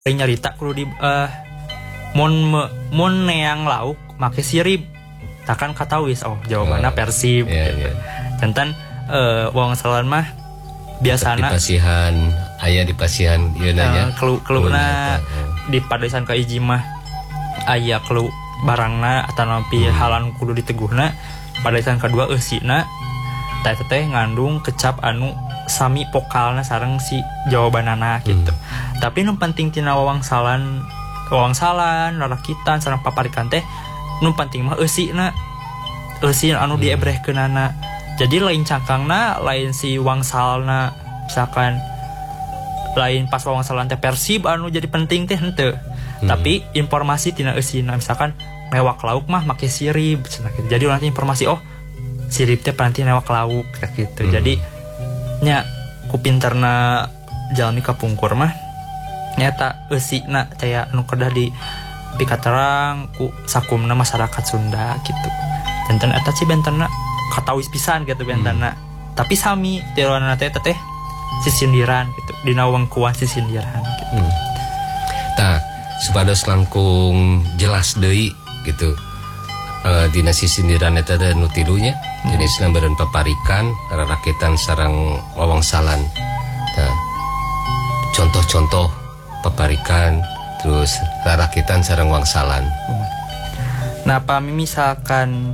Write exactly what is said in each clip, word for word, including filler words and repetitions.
nyarita kudu di uh, mon mon neang lauk make sirip takkan katawis oh jawabannya uh, Persib iya, gitu. Iya. Jantan uh, wong salan mah biasana di pasihan aya di pasihan ieu nya uh, kelu keluna di padesan ka hiji mah aya kelu barangna atanapi hmm. halan kudu diteguhna padesan kadua eusina teh teh ngandung kecap anu sami pokalna sareng si jawabanana gitu. Hmm. Tapi nu penting tina wawangsalan wawangsalan rarakitan sareng paparikan teh nu penting mah eusina. Eusi anu hmm. diebrehkeunana. Jadi lain cangkangna, lain si wangsalna misalkan lain pas wawangsalan teh Persib anu jadi penting teh henteu. Hmm. Tapi informasi tina eusina misalkan mewak lauk mah make sirip cenah gitu. Jadi nanti informasi oh sirip teh panti mewak lauk kayak gitu. Hmm. Jadi nya ku pinterna jalmi kapungkur mah nyata eusina taya nu kedah di pikaterang ku sakumna masyarakat Sunda gitu. Benten eta sih bentenna katawis pisan gitu bentenna. Hmm. Tapi sami tiroana teh teh sisindiran gitu. Dina wengkuan sisindiran gitu. Hmm. Tah supados langkung jelas deui gitu. Uh, dina sisindiran eta teh nu tilunya hmm. jenisna beureun paparikan rarakitan sareng wawangsalan. Nah, contoh-contoh paparikan terus rarakitan sareng wangsalan. Hmm. Nah, pami misalkan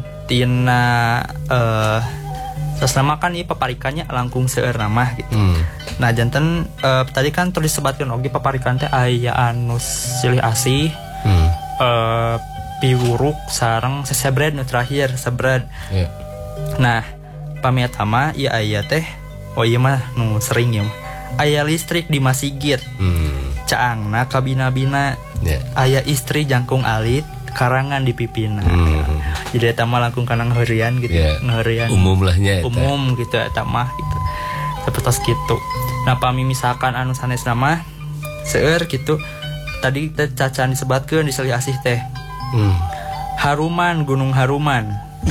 tina eh uh, sasama kan ieu paparikannya langkung seueur nama gitu. Hmm. Nah, janten uh, tadi kan terus disebutkeun oge paparikan teh aya anu silih asih. Hmm. Uh, piwuruk sareng sesebred nu terakhir sebred. Yeah. Nah, pamiat mah ieu aya teh oh ieu mah nu sering ya. Aya listrik di masjid. Hmm. Caangna kabina-bina. Yeah. Aya istri jangkung alit karangan di pipina. Hmm. Jadi eta mah langkung kana ngeureun gitu. Yeah. Ngeureun. Umum lah nya eta. Umum gitu eta mah gitu. Sapertos kitu. Nah, pami misalkan anu sanesna mah seueur gitu. Tadi teh cacan disebutkeun di silih asih teh. Hmm. Haruman gunung haruman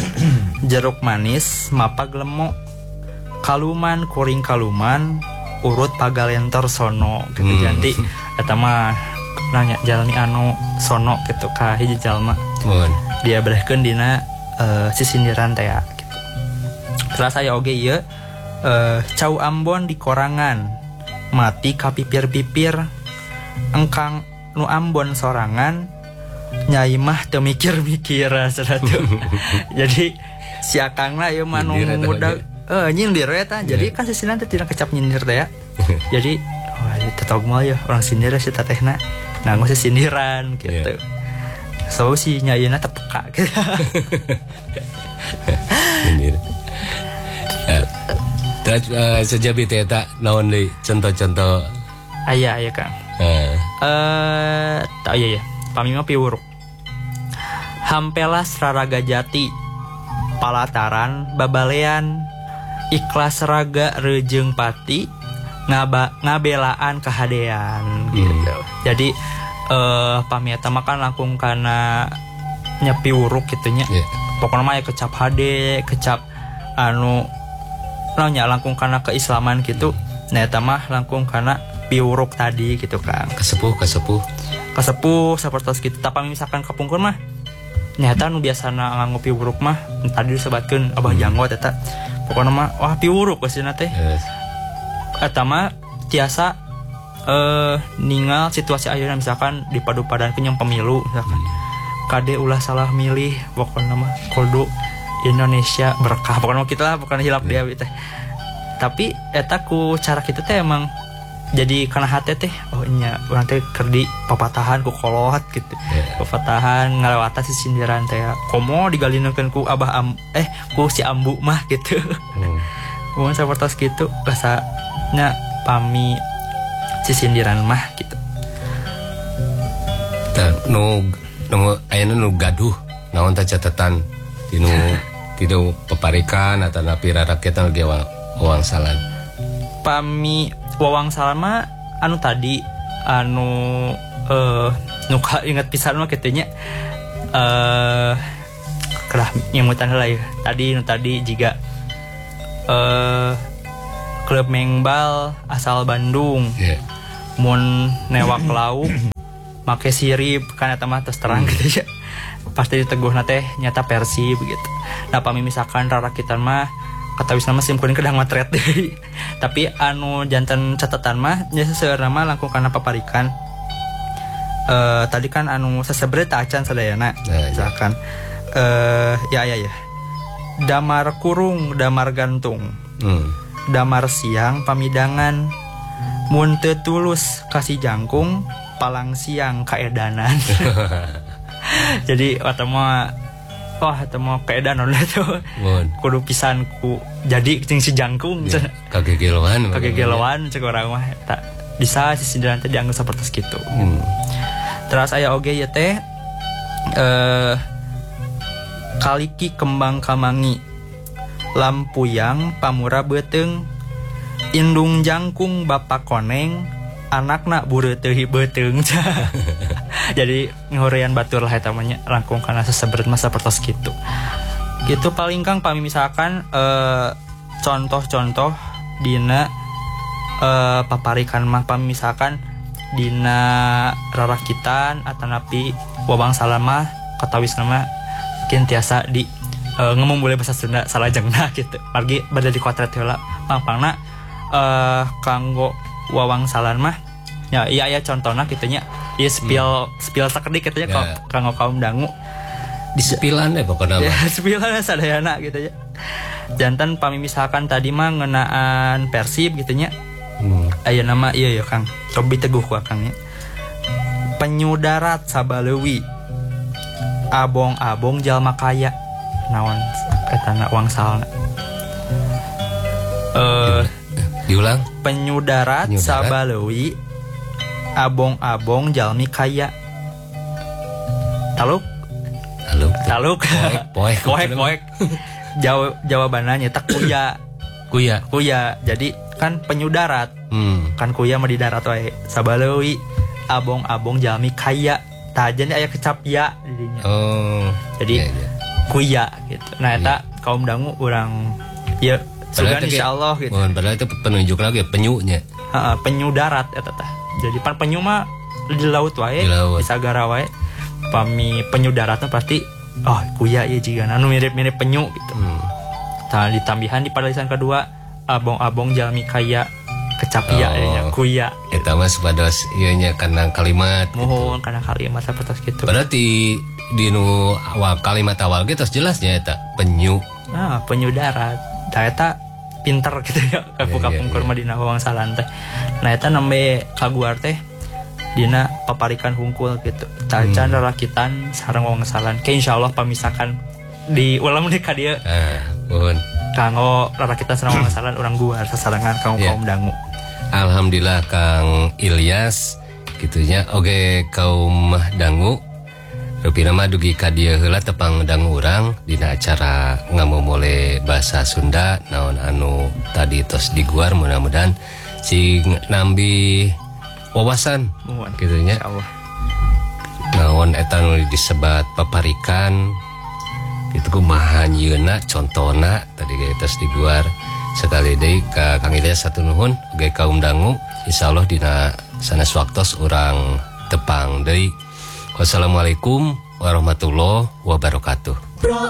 jeruk manis mapag lemok kaluman kuring kaluman urut pagalentor sono gitu. Hmm. Jadi eta mah nanya jalmi anu sono gitu ka hiji jalma hmm. dia berehkeun dina uh, sisindiran teh gitu. Terus aya oge ieu uh, cau Ambon di korangan mati ka pipir-pipir engkang nu Ambon sorangan Nyai mah teu mikir-mikir seratu. Jadi si akangna ieu mah nu muda eh nyindir eta. Jadi kan sisinan teh tidak kecap nyindir teh ya. Jadi oh eta tog mah ya orang sindir si tetehna. Nah ngeusi sindiran gitu. Yeah. So si nyaieuna teh peka gitu. Sindir. Terus uh, sejabi teh eta naon deui contoh-contoh aya aya Kang. Eh uh, tak aya ya. Pamima piwuruk hampelas raraga jati palataran babalean ikhlas raga rejeung pati ngaba ngabelaan kahadean gitu. Hmm. Jadi eh pamieta mah kan langkung kana nyepi wuruk gitunya. Yeah. Pokokna mah ya kecap hade, kecap anu naonnya langkung kana keislaman gitu. Nah eta mah langkung kana piwuruk tadi gitu kan. Kasepuh kasepuh kasepuh sapertos kitu. Tapi misalkan kapungkur mah nyata nu biasana nganggo piwuruk mah tadi disebutkeun Abah hmm. Janggot eta. Pokona mah wah piwuruk geusna teh. Yes. Eta mah tiasa eh ningal situasi ayeuna misalkan dipadu padankeun yang pemilu misalkan. Hmm. Kade ulah salah milih pokona mah kudu Indonesia berkah. Pokona kita lah bukan hilap yeah. dia teh. Tapi eta ku cara kitu teh emang jadi kana hate teh oh nya urang teh keur di papatahan ku kolot gitu. Yeah. Papatahan ngalewatan si sindiran teh komo digalinekeun ku Abah Am eh ku si Ambu mah gitu. Hmm. Mun sapertos kitu bahasanya pami si sindiran mah gitu. Tah nu nu ayeuna nu gaduh naon teh catatan tinu tinu paparikan atau napi rarakyat ge wawangsalan. Pami wawangsalan mah anu tadi anu eh uh, nu inget pisan mah kitu nya eh uh, kelah nyemutan heula ya. Tadi nu tadi jiga eh uh, klub Mengbal asal Bandung. Yeah. mun newak lauk make sirip kan eta mah terus terang gitu ya pasti diteguhna teh nyata Persib gitu. Nah pami misalkan rarakitan mah katawisna mah sim kuning kedang matret deui tapi anu janten catatan mah nya seueurna mah langkung kana paparikan. Uh, tadi kan anu sesebret acan sadayana nah, misalkan uh, ya ya ya damar kurung damar gantung hmm. damar siang pamidangan mun teu tulus kasih jangkung palang siang kaedanan. Jadi waktu mah wah eta mah kaedanan tuh kudu pisan ku jadi cing si jangkung ya, kagegeloan kagegeloan cek urang mah tak bisa si sindiran teh dianggap seperti kitu. Hmm. Terus aya oge ya teh eh kaliki kembang kamangi lampuyang pamura beteung indung jangkung bapak koneng anakna buru teuhi beteung. Jadi nghorean batur lah eta mah langkung kana sesebret masa pertos kitu. Gitu paling kang pami misalkan eh contoh-contoh dina eh paparikan mah pami misalkan dina rarakitan atanapi wabang salama katawis nama kintiasa di uh, ngomong boleh bahasa Sunda salajengna gitu margi bada di kuatret heula pangpangna uh, kanggo wawang salan mah ya iya aya contona kitu nya ieu spill hmm. spill sakedik kitu nya yeah. Kanggo kaum dangu di spillan deh pokokna ya spillan sadayana gitu ya jantan pami misalkan tadi mah ngeunaan Persib gitu nya. Hmm. Aya nama iya ya Kang cobi teguh ku Kang ya penyu darat sabalewi abong-abong jalma kaya naon etana wangsalna eh uh, diulang penyu darat, penyu darat sabalewi abong-abong jalmi kaya taluk taluk taluk poek poek poek Jawa jawabannya tak kuya kuya kuya jadi kan penyu darat hmm. kan kuya mah di darat wae sabalewi abong-abong jalmi kaya tajane aya kecap ya didinya oh jadi iya, iya. Kuya gitu nah eta iya. Kaum dangu urang ya sugan insyaallah gitu mohon padahal itu penunjuk lagi penyunya heeh penyu darat eta tah jadi pan penyu mah di laut wae di, di sagara wae pami penyu daratnya pasti oh kuya ieu jiga anu mirip-mirip penyu gitu hmm. tah ditambihan di padalisan kedua abong-abong jalmi kaya kecapia oh, ya kuya eta mah supados ieu nya kana kalimat mohon kana kalimat sapertos kitu berarti di nu awal kalimat awal ge tos jelasnya eta penyu ah penyu darat da eta pinter gitu ya kapung-kapung kurma dina wangsalan teh nah eta nembe kaguar teh dina paparikan hungkul gitu tacan hmm. rarakitan sareng wangsalan ke insyaallah pamisakan di ulam di ka dieu ah mohon kanggo rarakitan sareng wangsalan urang guar sasarengan kaum yeah. Kaum dangu. Alhamdulillah Kang Ilyas gitunya oge kaum dangu rupina mah dugi ka dieu heula tepang dangu urang dina acara ngamomole bahasa Sunda naon anu tadi tos diguar mudah-mudahan sing nambi wawasan gitunya naon eta nu disebat paparikan itu kumaha nyieuna contona tadi geus diguar sekali deui ka Kang Ilyas satu nuhun ge kaum dangu insyaallah dina sanes waktos urang tepang deui. Wassalamualaikum warahmatullahi wabarakatuh.